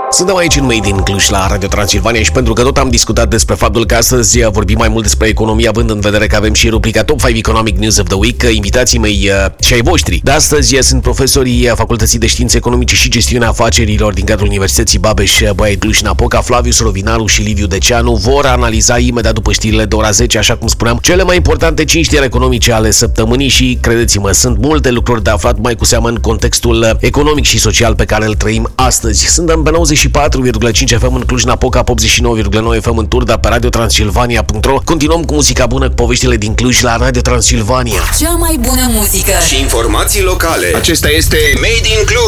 Suntem aici în Made in Cluj la Radio Transilvania și pentru că tot am discutat despre faptul că astăzi vorbim mai mult despre economie, având în vedere că avem și rubrica Top 5 Economic News of the Week, invitații mei și ai voștri de astăzi sunt profesorii Facultății de Științe Economice și Gestiunea Afacerilor din cadrul Universității Babeș, Bolyai Cluj-Napoca, Flavius Rovinaru și Liviu Deceanu. Vor analiza imediat după știrile de ora 10, așa cum spuneam, cele mai importante 5 știri economice ale săptămânii și, credeți-mă, sunt multe lucruri de aflat, mai cu seamă în contextul economic și social pe care îl trăim astăzi. Suntem pe 94,5 FM în Cluj-Napoca, 89,9 FM în Turda, pe radiotransilvania.ro. Continuăm cu muzica bună, cu poveștile din Cluj la Radio Transilvania. Cea mai bună muzică și informații locale. Acesta este Made in Cluj.